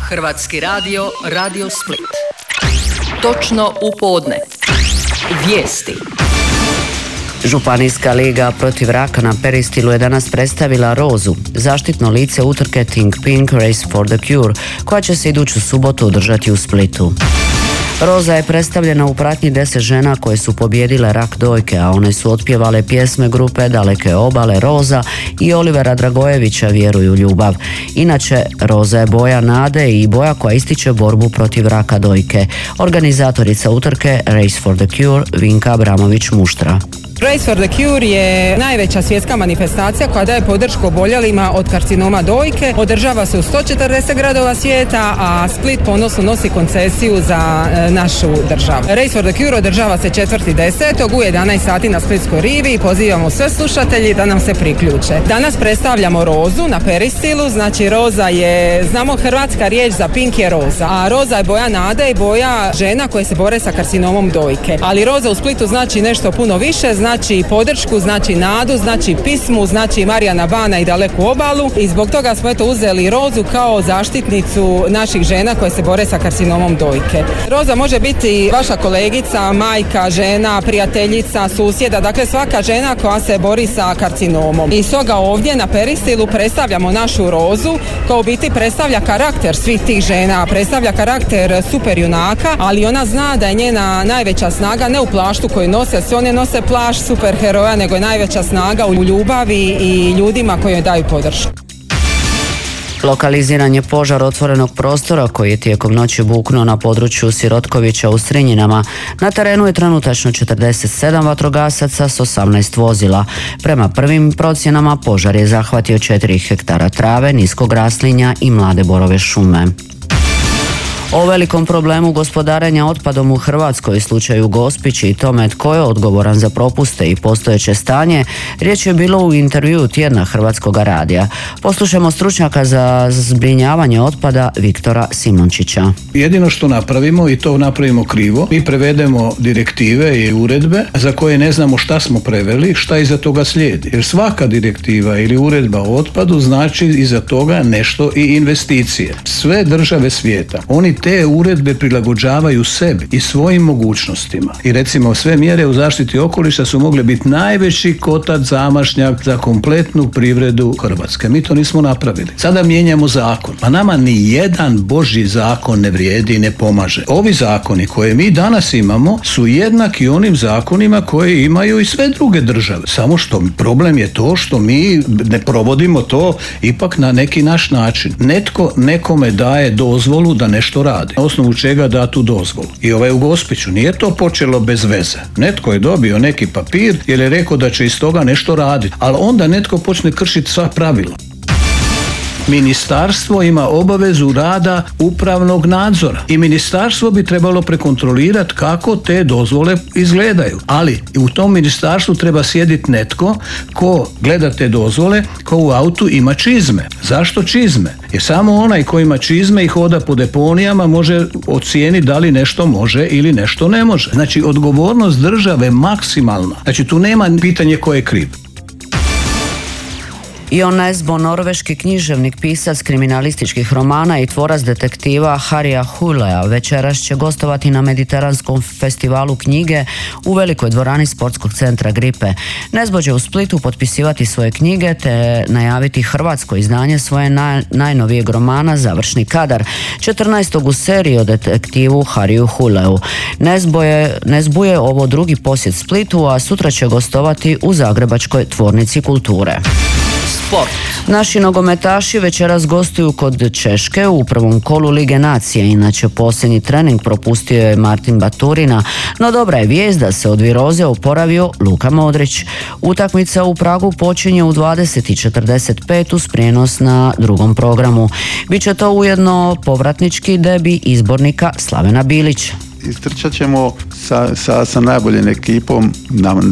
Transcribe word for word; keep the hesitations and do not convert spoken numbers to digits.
Hrvatski radio, Radio Split. Točno u podne. Vijesti. Županijska liga protiv raka na Peristilu je danas predstavila Rozu, zaštitno lice utrke Think Pink Race for the Cure, koja će se iduću subotu održati u Splitu. Roza je predstavljena u pratnji deset žena koje su pobijedile rak dojke, a one su otpjevale pjesme grupe Daleke obale, Roza i Olivera Dragojevića Vjeruju ljubav. Inače, Roza je boja nade i boja koja ističe borbu protiv raka dojke. Organizatorica utrke Race for the Cure Vinka Abramović-Muštra. Race for the Cure je najveća svjetska manifestacija koja daje podršku oboljelima od karcinoma dojke. Održava se u sto četrdeset gradova svijeta, a Split ponosno nosi koncesiju za e, našu državu. Race for the Cure održava se četvrtog desetog u jedanaest sati na Splitskoj rivi i pozivamo sve slušatelji da nam se priključe. Danas predstavljamo Rozu na Peristilu, znači Roza je, znamo hrvatska riječ za pink je roza, a roza je boja nade i boja žena koje se bore sa karcinomom dojke. Ali Roza u Splitu znači nešto puno više, znači znači podršku, znači nadu, znači pismu, znači Marijana Bana i Daleku obalu i zbog toga smo eto uzeli Rozu kao zaštitnicu naših žena koje se bore sa karcinomom dojke. Roza može biti vaša kolegica, majka, žena, prijateljica, susjeda, dakle svaka žena koja se bori sa karcinomom. I stoga ovdje na Peristilu predstavljamo našu Rozu koja u biti predstavlja karakter svih tih žena, predstavlja karakter super junaka, ali ona zna da je njena najveća snaga ne u plaštu koju nose, sve one nose plašt super heroja, nego je najveća snaga u ljubavi i ljudima koji joj daju podršku. Lokaliziran je požar otvorenog prostora koji je tijekom noći buknuo na području Sirotkovića u Strinjinama. Na terenu je trenutačno četrdeset sedam vatrogasaca s osamnaest vozila. Prema prvim procjenama požar je zahvatio četiri hektara trave, niskog raslinja i mlade borove šume. O velikom problemu gospodarenja otpadom u Hrvatskoj u slučaju Gospić i tome tko je odgovoran za propuste i postojeće stanje, riječ je bilo u intervjuu tjedna Hrvatskog radija. Poslušajmo stručnjaka za zbrinjavanje otpada Viktora Simončića. Jedino što napravimo, i to napravimo krivo, mi prevedemo direktive i uredbe za koje ne znamo šta smo preveli, šta iza toga slijedi. Jer svaka direktiva ili uredba o otpadu znači iza toga nešto i investicije. Sve države svijeta, oni te uredbe prilagođavaju sebi i svojim mogućnostima. I recimo sve mjere u zaštiti okoliša su mogle biti najveći kotač zamašnjak za kompletnu privredu Hrvatske. Mi to nismo napravili. Sada mijenjamo zakon. A nama ni jedan božji zakon ne vrijedi i ne pomaže. Ovi zakoni koje mi danas imamo su jednaki onim zakonima koje imaju i sve druge države. Samo što problem je to što mi ne provodimo to ipak na neki naš način. Netko nekome daje dozvolu da nešto radi. Na osnovu čega da tu dozvolu. I ovaj u Gospiću nije to počelo bez veze. Netko je dobio neki papir jer je rekao da će iz toga nešto raditi. Ali onda netko počne kršiti sva pravila. Ministarstvo ima obavezu rada upravnog nadzora i ministarstvo bi trebalo prekontrolirati kako te dozvole izgledaju. Ali u tom ministarstvu treba sjediti netko ko gleda te dozvole, ko u autu ima čizme. Zašto čizme? Jer samo onaj ko ima čizme i hoda po deponijama može ocijeniti da li nešto može ili nešto ne može. Znači odgovornost države maksimalna. Znači tu nema pitanje ko je kriv. Jon Nesbo, norveški književnik, pisac kriminalističkih romana i tvorac detektiva Harija Hulea, večeras će gostovati na Mediteranskom festivalu knjige u velikoj dvorani sportskog centra Gripe. Nesbo će u Splitu potpisivati svoje knjige te najaviti hrvatsko izdanje svoje naj, najnovijeg romana Završni kadar, četrnaestog u seriji o detektivu Hariju Huleu. Nesbo je, Nesbu je ovo drugi posjet Splitu, a sutra će gostovati u Zagrebačkoj tvornici kulture. Sport. Naši nogometaši večeras gostuju kod Češke u prvom kolu Lige nacije. Inače, posljednji trening propustio je Martin Baturina, no dobra je vijest da se od viroze oporavio Luka Modrić. Utakmica u Pragu počinje u dvadeset i četrdeset pet uz prijenos na drugom programu. Biće to ujedno povratnički debi izbornika Slavena Bilića. Istrčat ćemo sa, sa, sa najboljim ekipom na